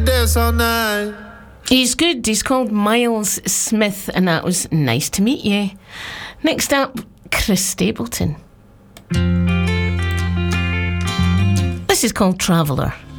Dance all night. He's good. He's called Miles Smith, and that was nice to meet you. Next up, Chris Stapleton. This is called Traveller.